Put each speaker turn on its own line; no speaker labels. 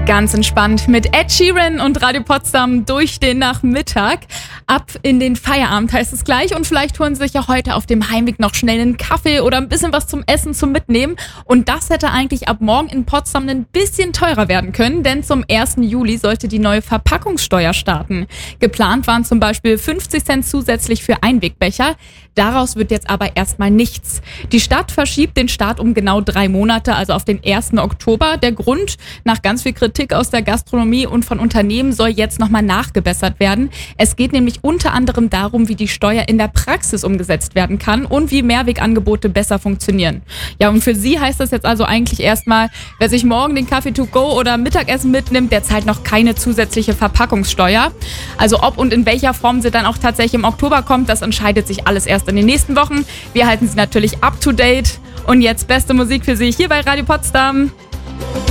Ganz entspannt mit Ed Sheeran und Radio Potsdam durch den Nachmittag. Ab in den Feierabend heißt es gleich und vielleicht holen Sie sich ja heute auf dem Heimweg noch schnell einen Kaffee oder ein bisschen was zum Essen zum Mitnehmen. Und das hätte eigentlich ab morgen in Potsdam ein bisschen teurer werden können, denn zum 1. Juli sollte die neue Verpackungssteuer starten. Geplant waren zum Beispiel 50 Cent zusätzlich für Einwegbecher. Daraus wird jetzt aber erstmal nichts. Die Stadt verschiebt den Start um genau 3 Monate, also auf den 1. Oktober. Der Grund, nach ganz viel Kritik aus der Gastronomie und von Unternehmen, soll jetzt nochmal nachgebessert werden. Es geht nämlich unter anderem darum, wie die Steuer in der Praxis umgesetzt werden kann und wie Mehrwegangebote besser funktionieren. Ja, und für Sie heißt das jetzt also eigentlich erstmal, wer sich morgen den Kaffee to go oder Mittagessen mitnimmt, der zahlt noch keine zusätzliche Verpackungssteuer. Also ob und in welcher Form sie dann auch tatsächlich im Oktober kommt, das entscheidet sich alles erst in den nächsten Wochen. Wir halten Sie natürlich up to date. Und jetzt beste Musik für Sie hier bei Radio Potsdam.